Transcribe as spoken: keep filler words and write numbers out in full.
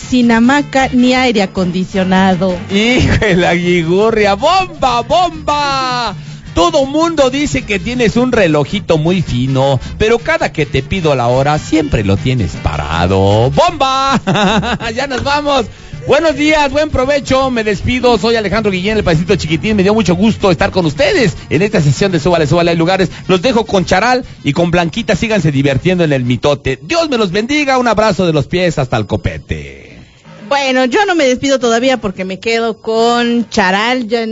sin hamaca ni aire acondicionado. ¡Hijo de la guigurria! ¡Bomba, bomba! Todo mundo dice que tienes un relojito muy fino, pero cada que te pido la hora siempre lo tienes parado. ¡Bomba! ¡Ya nos vamos! Buenos días, buen provecho, me despido, soy Alejandro Guillén, el paisito chiquitín, me dio mucho gusto estar con ustedes en esta sesión de Súbale, Súbale, hay lugares, los dejo con Charal y con Blanquita, síganse divirtiendo en el mitote, Dios me los bendiga, un abrazo de los pies hasta el copete. Bueno, yo no me despido todavía porque me quedo con Charal, yo